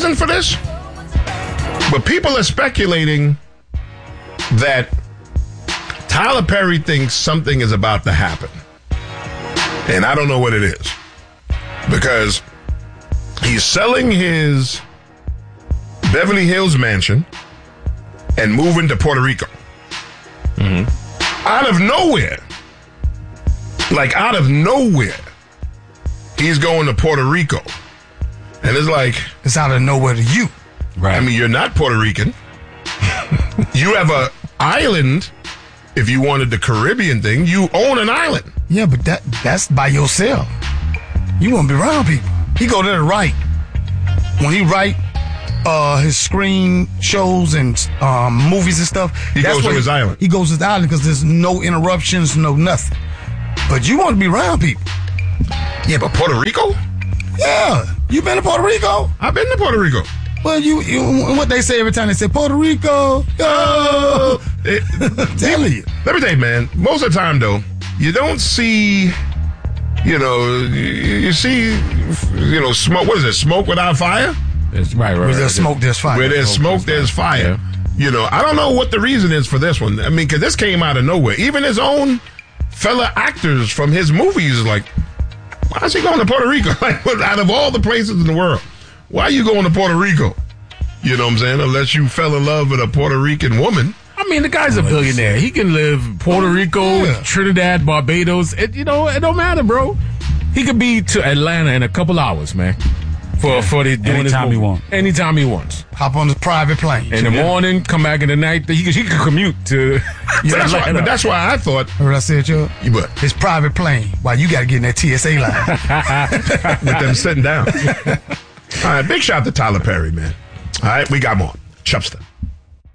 reason for this, but people are speculating that Tyler Perry thinks something is about to happen. And I don't know what it is. Because he's selling his Beverly Hills mansion and moving to Puerto Rico. Out of nowhere. Like, out of nowhere. He's going to Puerto Rico. And it's like... It's out of nowhere to you. Right. I mean, you're not Puerto Rican. You have an island. If you wanted the Caribbean thing, you own an island. Yeah, but that's by yourself. You won't be around people. He go there to write. When he write his screen shows and movies and stuff, he goes to his island. He goes to his island because there's no interruptions, no nothing. But you want to be around people. Yeah, but Puerto Rico? Yeah. You been to Puerto Rico? I've been to Puerto Rico. Well, you what they say every time they say Puerto Rico. Oh, telling you. Let me tell you, man. Most of the time, though, you don't see, you see, smoke. What is it? Smoke without fire? It's right. Where there's smoke, there's fire. Where there's smoke, there's fire. Yeah. I don't know what the reason is for this one. I mean, because this came out of nowhere. Even his own fella actors from his movies, like, why is he going to Puerto Rico? Like, out of all the places in the world, why are you going to Puerto Rico? You know what I'm saying? Unless you fell in love with a Puerto Rican woman. I mean, the guy's a billionaire. He can live Puerto Rico, Trinidad, Barbados. It don't matter, bro. He could be to Atlanta in a couple hours, man. For anytime he wants. Anytime he wants. Hop on his private plane. In the morning, come back in the night. He could commute to Atlanta. But that's why I thought. Heard what I said, Joe? You what? His private plane. Why you got to get in that TSA line. With them sitting down. All right, big shout out to Tyler Perry, man. All right, we got more. Chubster.